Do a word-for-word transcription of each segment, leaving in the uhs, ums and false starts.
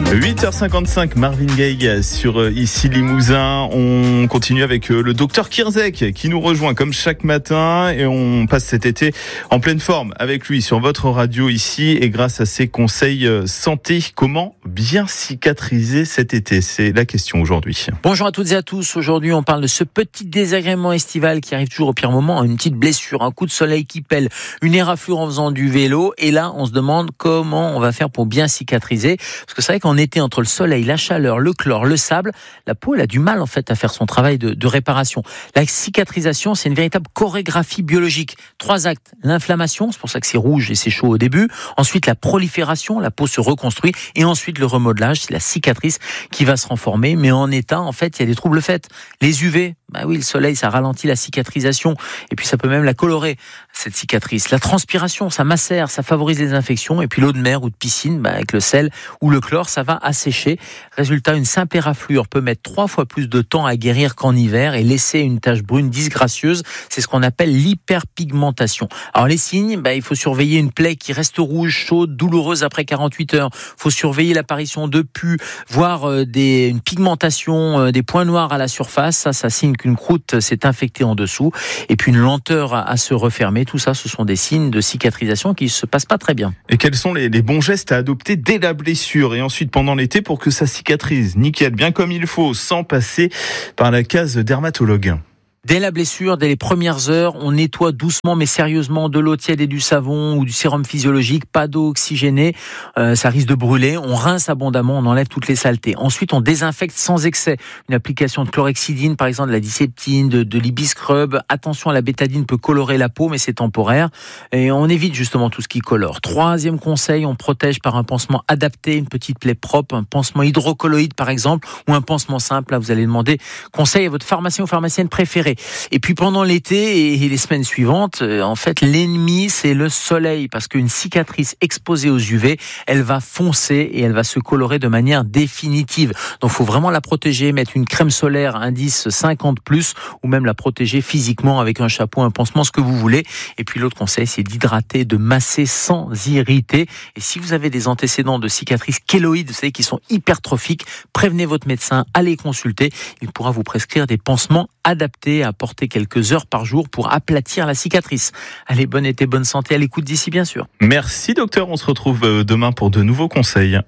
huit heures cinquante-cinq, Marvin Gaye sur Ici Limousin. On continue avec le docteur Kierzek qui nous rejoint comme chaque matin et on passe cet été en pleine forme avec lui sur votre radio ici et grâce à ses conseils santé. Comment bien cicatriser cet été? C'est la question aujourd'hui. Bonjour à toutes et à tous. Aujourd'hui, on parle de ce petit désagrément estival qui arrive toujours au pire moment, une petite blessure, un coup de soleil qui pèle, une éraflure en faisant du vélo et là, on se demande comment on va faire pour bien cicatriser parce que c'est vrai qu'en été, entre le soleil, la chaleur, le chlore, le sable, la peau elle a du mal en fait à faire son travail de, de réparation. La cicatrisation, c'est une véritable chorégraphie biologique. Trois actes, l'inflammation, c'est pour ça que c'est rouge et c'est chaud au début. Ensuite, la prolifération, la peau se reconstruit et ensuite le remodelage, c'est la cicatrice qui va se renformer. Mais en état, en fait, il y a des troubles faits. Les U V, bah oui, le soleil, ça ralentit la cicatrisation et puis ça peut même la colorer, cette cicatrice. La transpiration, ça macère, ça favorise les infections et puis l'eau de mer ou de piscine, bah, avec le sel ou le chlore, ça va assécher. Résultat, une simple éraflure peut mettre trois fois plus de temps à guérir qu'en hiver et laisser une tache brune disgracieuse. C'est ce qu'on appelle l'hyperpigmentation. Alors les signes, bah, il faut surveiller une plaie qui reste rouge, chaude, douloureuse après quarante-huit heures. Il faut surveiller l'apparition de pus, voire euh, des, une pigmentation, euh, des points noirs à la surface. Ça, ça signe qu'une croûte s'est infectée en dessous. Et puis une lenteur à, à se refermer. Tout ça, ce sont des signes de cicatrisation qui ne se passent pas très bien. Et quels sont les, les bons gestes à adopter dès la blessure et ensuite pendant l'été pour que ça cicatrise nickel, bien comme il faut, sans passer par la case dermatologue? Dès la blessure, dès les premières heures, on nettoie doucement mais sérieusement de l'eau tiède et du savon ou du sérum physiologique, pas d'eau oxygénée, euh, ça risque de brûler. On rince abondamment, on enlève toutes les saletés. Ensuite, on désinfecte sans excès. Une application de chlorhexidine, par exemple de la diseptine, de, de l'ibiscrub. Attention, la bétadine peut colorer la peau, mais c'est temporaire. Et on évite justement tout ce qui colore. Troisième conseil, on protège par un pansement adapté, une petite plaie propre, un pansement hydrocolloïde par exemple, ou un pansement simple. Là, vous allez demander conseil à votre pharmacien ou pharmacienne préférée. Et puis pendant l'été et les semaines suivantes, en fait, l'ennemi, c'est le soleil. Parce qu'une cicatrice exposée aux U V, elle va foncer et elle va se colorer de manière définitive. Donc, il faut vraiment la protéger, mettre une crème solaire indice cinquante plus, ou même la protéger physiquement avec un chapeau, un pansement, ce que vous voulez. Et puis l'autre conseil, c'est d'hydrater, de masser sans irriter. Et si vous avez des antécédents de cicatrices kéloïdes, vous savez, qui sont hypertrophiques, prévenez votre médecin, allez consulter. Il pourra vous prescrire des pansements adaptés à porter quelques heures par jour pour aplatir la cicatrice. Allez, bon été, bonne santé à l'écoute d'ici, bien sûr. Merci docteur, on se retrouve demain pour de nouveaux conseils.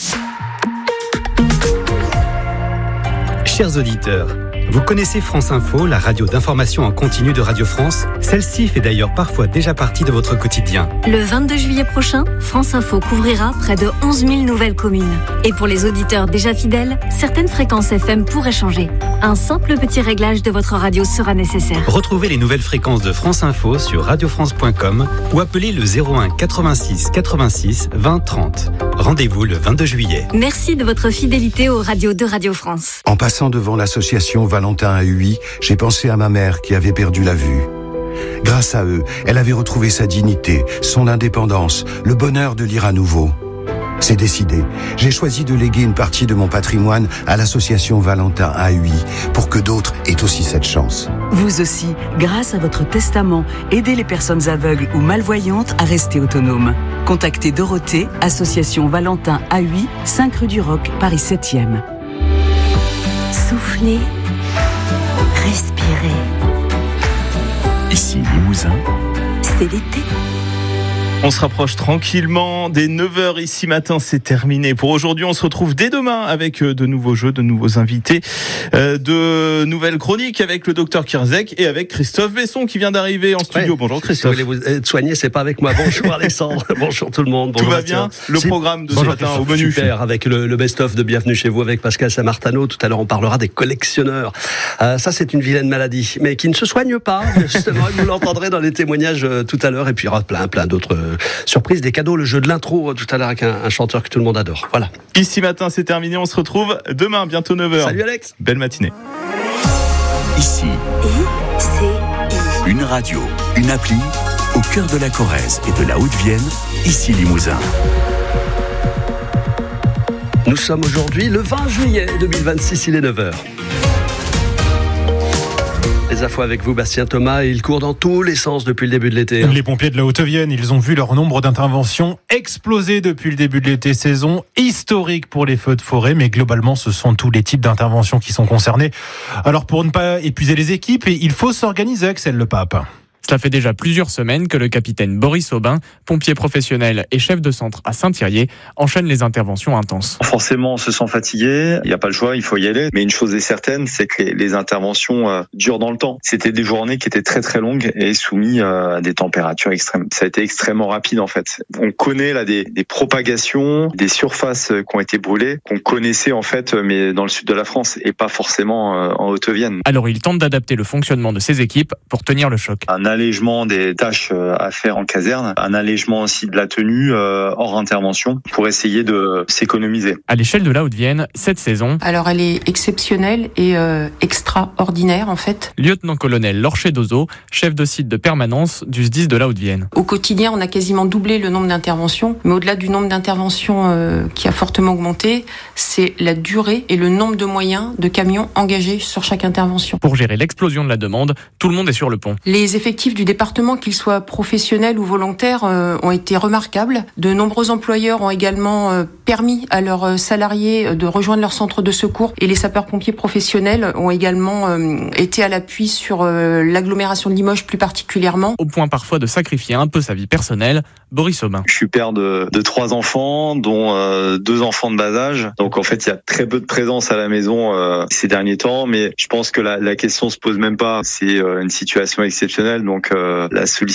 Chers auditeurs, vous connaissez France Info, la radio d'information en continu de Radio France? Celle-ci fait d'ailleurs parfois déjà partie de votre quotidien. Le vingt-deux juillet prochain, France Info couvrira près de onze mille nouvelles communes. Et pour les auditeurs déjà fidèles, certaines fréquences F M pourraient changer. Un simple petit réglage de votre radio sera nécessaire. Retrouvez les nouvelles fréquences de France Info sur radio france point com ou appelez le zéro un quatre-vingt-six quatre-vingt-six vingt trente. Rendez-vous le vingt-deux juillet. Merci de votre fidélité aux radios de Radio France. En passant devant l'association Valentin A U I, j'ai pensé à ma mère qui avait perdu la vue. Grâce à eux, elle avait retrouvé sa dignité, son indépendance, le bonheur de lire à nouveau. C'est décidé. J'ai choisi de léguer une partie de mon patrimoine à l'association Valentin A U I pour que d'autres aient aussi cette chance. Vous aussi, grâce à votre testament, aidez les personnes aveugles ou malvoyantes à rester autonomes. Contactez Dorothée, association Valentin A U I, cinq rue du Roc, Paris septième. Soufflez, respirez. Ici Limousin, C'est l'été. on se rapproche tranquillement des neuf heures ici matin, c'est terminé. Pour aujourd'hui, on se retrouve dès demain avec de nouveaux jeux, de nouveaux invités, euh, de nouvelles chroniques avec le docteur Kierzek et avec Christophe Besson qui vient d'arriver en studio. Ouais. Bonjour Christophe. Si vous voulez vous être soigné, c'est pas avec moi. Bonjour Alexandre. Bonjour tout le monde. Bonjour tout va Mathieu. bien. Le si. programme de Bonjour, ce matin au menu. Super, avec le, le best-of de Bienvenue chez vous avec Pascal Samartano. Tout à l'heure, on parlera des collectionneurs. Euh, ça, c'est une vilaine maladie, mais qui ne se soigne pas. Justement, vous l'entendrez dans les témoignages euh, tout à l'heure. Et puis, il y aura plein, plein d'autres euh, surprises, des cadeaux, le jeu de l'intro tout à l'heure avec un, un chanteur que tout le monde adore. Voilà. Ici matin, c'est terminé. On se retrouve demain, bientôt neuf heures. Salut Alex. Belle matinée. Ici, I, C, I. une radio, une appli, au cœur de la Corrèze et de la Haute-Vienne, ici Limousin. Nous sommes aujourd'hui le vingt juillet deux mille vingt-six, il est neuf heures. Les infos avec vous, Bastien Thomas, et il court dans tous les sens depuis le début de l'été. Les pompiers de la Haute-Vienne, ils ont vu leur nombre d'interventions exploser depuis le début de l'été, saison historique pour les feux de forêt, mais globalement, ce sont tous les types d'interventions qui sont concernés. Alors, pour ne pas épuiser les équipes, il faut s'organiser, Axel Le Pape. Cela fait déjà plusieurs semaines que le capitaine Boris Aubin, pompier professionnel et chef de centre à Saint-Thirier, enchaîne les interventions intenses. Forcément, on se sent fatigué, il n'y a pas le choix, il faut y aller. Mais une chose est certaine, c'est que les, les interventions euh, durent dans le temps. C'était des journées qui étaient très très longues et soumises euh, à des températures extrêmes. Ça a été extrêmement rapide en fait. On connaît là des, des propagations, des surfaces qui ont été brûlées, qu'on connaissait en fait, mais dans le sud de la France et pas forcément euh, en Haute-Vienne. Alors il tente d'adapter le fonctionnement de ses équipes pour tenir le choc. Un allègement des tâches à faire en caserne, un allègement aussi de la tenue euh, hors intervention pour essayer de s'économiser. À l'échelle de la Haute-Vienne, cette saison... Alors elle est exceptionnelle et euh, extraordinaire en fait. Lieutenant-colonel Laure Chedozo, chef de site de permanence du S D I S de la Haute-Vienne. Au quotidien, on a quasiment doublé le nombre d'interventions, mais au-delà du nombre d'interventions euh, qui a fortement augmenté, c'est la durée et le nombre de moyens de camions engagés sur chaque intervention. Pour gérer l'explosion de la demande, tout le monde est sur le pont. Les effectifs du département, qu'ils soient professionnels ou volontaires, euh, ont été remarquables. De nombreux employeurs ont également euh, permis à leurs salariés de rejoindre leur centre de secours et les sapeurs-pompiers professionnels ont également euh, été à l'appui sur euh, l'agglomération de Limoges plus particulièrement. Au point parfois de sacrifier un peu sa vie personnelle, Boris Aubin. Je suis père de, de trois enfants, dont euh, deux enfants de bas âge. Donc en fait, il y a très peu de présence à la maison euh, ces derniers temps, mais je pense que la, la question se pose même pas. C'est euh, une situation exceptionnelle, donc euh, la solution